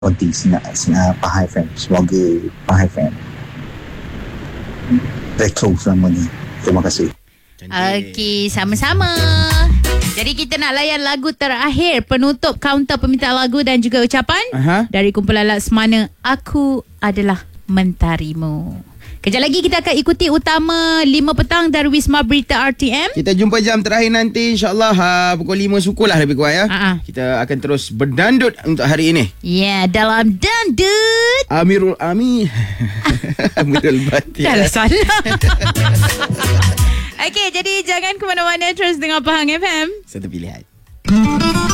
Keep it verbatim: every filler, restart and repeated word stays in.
Konti Sinar, Sinar Pahai F M. Semoga Pahai F M very close selama ni. Terima kasih. Okey, sama-sama. Jadi kita nak layan lagu terakhir penutup kaunter permintaan lagu dan juga ucapan Aha. dari kumpulan Laksmana, Aku Adalah Mentarimu. Kejap lagi kita akan ikuti utama lima petang dari Wisma Berita R T M. Kita jumpa jam terakhir nanti, insyaAllah ha, pukul lima suku lah lebih kurang ya. Ha-ha. Kita akan terus berdandut untuk hari ini. Ya, yeah, dalam Dandut Amirul Ami Amirul Bati. dah lah salah. Okey, jadi jangan ke mana-mana, terus dengar Pahang F M. Satu pilihan.